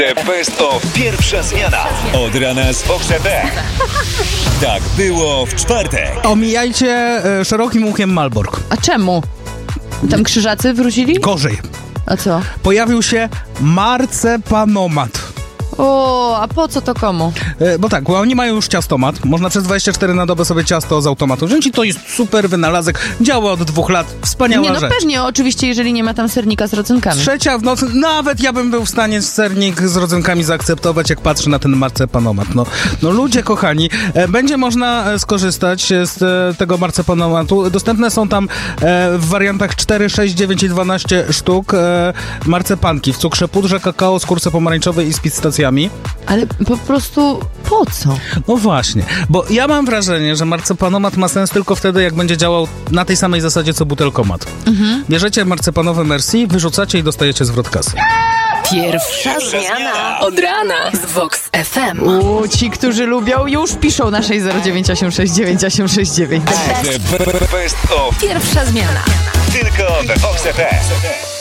The Best of pierwsza zmiana. Od rana z Fox FM. Tak było w czwartek. Omijajcie szerokim łukiem Malbork. A czemu? Tam krzyżacy wrócili? Gorzej. A co? Pojawił się marcepanomat. O, a po co to komu? Bo tak, bo oni mają już ciastomat. Można przez 24 na dobę sobie ciasto z automatu wziąć i to jest super wynalazek. Działa od 2 lat. Wspaniała rzecz. Pewnie, oczywiście, jeżeli nie ma tam sernika z rodzynkami. 3 w nocy, nawet ja bym był w stanie sernik z rodzynkami zaakceptować, jak patrzę na ten marcepanomat. No ludzie kochani, będzie można skorzystać z tego marcepanomatu. Dostępne są tam w wariantach 4, 6, 9 i 12 sztuk marcepanki w cukrze, pudrze, kakao, skórce pomarańczowej i z pistacjami. Ale po prostu po co? No właśnie, bo ja mam wrażenie, że marcepanomat ma sens tylko wtedy, jak będzie działał na tej samej zasadzie, co butelkomat. Bierzecie marcepanowe Merci, wyrzucacie i dostajecie zwrot kasy. Pierwsza zmiana od rana z Vox FM. Ci, którzy lubią, już piszą na 609869869. The Best of Pierwsza zmiana. tylko we Fox FM.